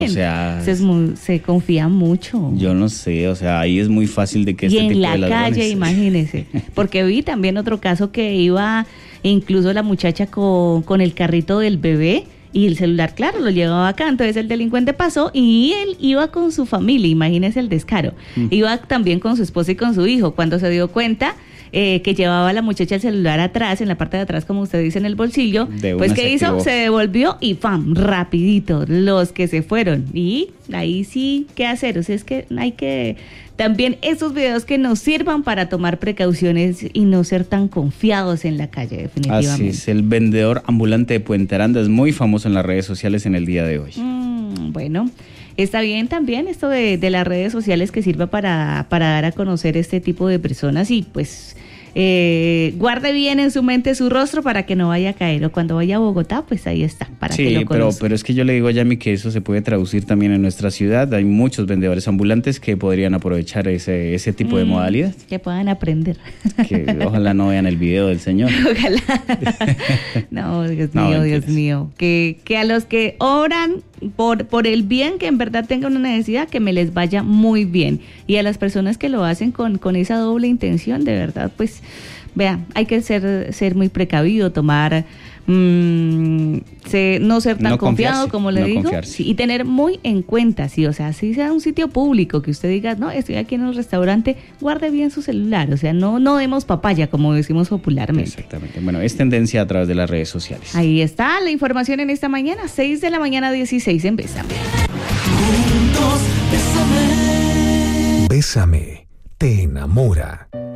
O sea, se confía mucho. Yo no sé, o sea, ahí es muy fácil de que y este tipo de en la ladrones... calle, imagínese, porque vi también otro caso que iba incluso la muchacha con el carrito del bebé y el celular, claro, lo llevaba acá, entonces el delincuente pasó y él iba con su familia, imagínese el descaro, iba también con su esposa y con su hijo, cuando se dio cuenta que llevaba a la muchacha el celular atrás, en la parte de atrás, como usted dice, en el bolsillo, pues ¿qué hizo? Se devolvió y ¡pam! Rapidito, los que se fueron. Y ahí sí, ¿qué hacer? O sea, es que hay que... También esos videos que nos sirvan para tomar precauciones y no ser tan confiados en la calle, definitivamente. Así es, el vendedor ambulante de Puente Aranda es muy famoso en las redes sociales en el día de hoy. Bueno, está bien también esto de las redes sociales que sirva para dar a conocer este tipo de personas y pues guarde bien en su mente su rostro para que no vaya a caer, o cuando vaya a Bogotá, pues ahí está, para que lo conozca. pero es que yo le digo a Yami que eso se puede traducir también en nuestra ciudad. Hay muchos vendedores ambulantes que podrían aprovechar ese tipo de modalidad. Que puedan aprender. Que ojalá no vean el video del señor. Ojalá. No, Dios mío. Que a los que oran por el bien, que en verdad tengan una necesidad, que me les vaya muy bien. Y a las personas que lo hacen con esa doble intención, de verdad, pues, vea, hay que ser muy precavido, tomar, no ser tan confiado, como le digo, sí, y tener muy en cuenta, sí, o sea, si sea un sitio público que usted diga, no, estoy aquí en un restaurante, guarde bien su celular, o sea, no demos papaya, como decimos popularmente. Exactamente, bueno, es tendencia a través de las redes sociales. Ahí está la información en esta mañana, 6 de la mañana, 16 en Bésame. Juntos, bésame. Bésame, te enamora.